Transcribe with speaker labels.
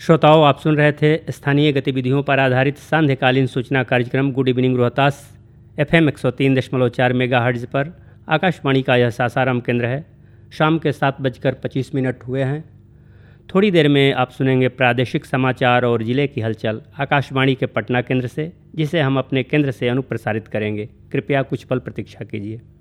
Speaker 1: श्रोताओं, आप सुन रहे थे स्थानीय गतिविधियों पर आधारित सांध्यकालीन सूचना कार्यक्रम good evening Rohtas FM 103.4 megahertz पर। आकाशवाणी का यह सासाराम केंद्र है। शाम के 7:25 हुए हैं। थोड़ी देर में आप सुनेंगे प्रादेशिक समाचार और जिले की हलचल आकाशवाणी के पटना केंद्र से, जिसे हम अपने केंद्र से अनुप्रसारित करेंगे। कृपया कुछ पल प्रतीक्षा कीजिए।